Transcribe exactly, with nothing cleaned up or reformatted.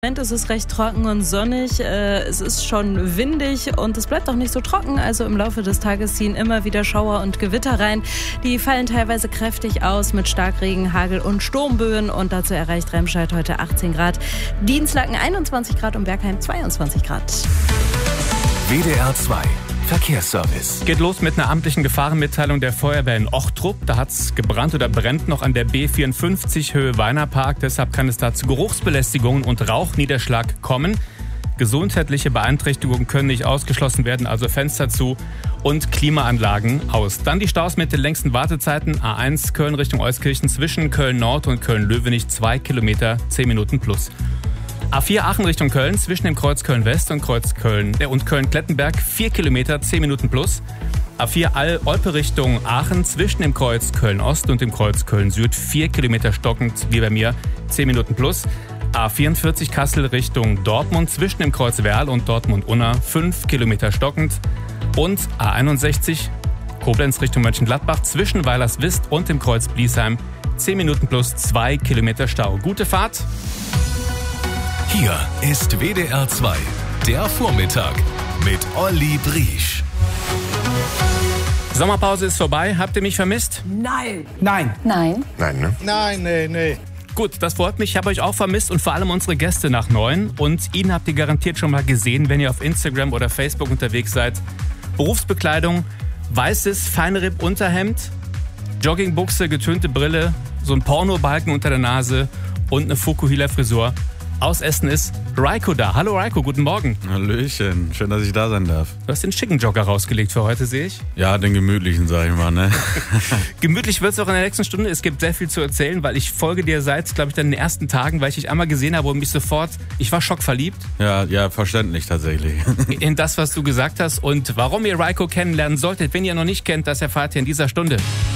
Es ist recht trocken und sonnig, es ist schon windig und es bleibt auch nicht so trocken, also im Laufe des Tages ziehen immer wieder Schauer und Gewitter rein. Die fallen teilweise kräftig aus mit Starkregen, Hagel und Sturmböen und dazu erreicht Remscheid heute achtzehn Grad, Dienstlaken einundzwanzig Grad und Bergheim zweiundzwanzig Grad. W D R zwei Verkehrsservice. Geht los mit einer amtlichen Gefahrenmitteilung der Feuerwehr in Ochtrup. Da hat es gebrannt oder brennt noch an der B vierundfünfzig Höhe Weinerpark. Deshalb kann es da zu Geruchsbelästigungen und Rauchniederschlag kommen. Gesundheitliche Beeinträchtigungen können nicht ausgeschlossen werden, also Fenster zu und Klimaanlagen aus. Dann die Staus mit den längsten Wartezeiten. A eins Köln Richtung Euskirchen zwischen Köln Nord und Köln-Löwenich zwei Kilometer, zehn Minuten plus. A vier Aachen Richtung Köln zwischen dem Kreuz Köln-West und Kreuz Köln äh, und Köln-Klettenberg vier Kilometer, zehn Minuten plus. A vier All-Olpe Richtung Aachen zwischen dem Kreuz Köln-Ost und dem Kreuz Köln-Süd vier Kilometer stockend, wie bei mir, zehn Minuten plus. A vierundvierzig Kassel Richtung Dortmund zwischen dem Kreuz Werl und Dortmund-Unna fünf Kilometer stockend. Und A einundsechzig Koblenz Richtung Mönchengladbach zwischen Weilerswist und dem Kreuz Bliesheim zehn Minuten plus zwei Kilometer Stau. Gute Fahrt! Hier ist W D R zwei, der Vormittag mit Olli Briesch. Sommerpause ist vorbei. Habt ihr mich vermisst? Nein. Nein. Nein. Nein, ne? Nein, nee, nee. Gut, das freut mich. Ich habe euch auch vermisst und vor allem unsere Gäste nach neun. Und ihn habt ihr garantiert schon mal gesehen, wenn ihr auf Instagram oder Facebook unterwegs seid. Berufsbekleidung, weißes Feinripp-Unterhemd, Joggingbuchse, getönte Brille, so ein Pornobalken unter der Nase und eine Fukuhila-Frisur. Aus Essen ist Raiko da. Hallo Raiko, guten Morgen. Hallöchen, schön, dass ich da sein darf. Du hast den schicken Jogger rausgelegt für heute, sehe ich. Ja, den gemütlichen, sag ich mal, ne? Gemütlich wird es auch in der nächsten Stunde. Es gibt sehr viel zu erzählen, weil ich folge dir seit, glaube ich, deinen ersten Tagen, weil ich dich einmal gesehen habe und mich sofort, ich war schockverliebt. Ja, ja, verständlich tatsächlich. In das, was du gesagt hast und warum ihr Raiko kennenlernen solltet, wenn ihr noch nicht kennt, das erfahrt ihr in dieser Stunde.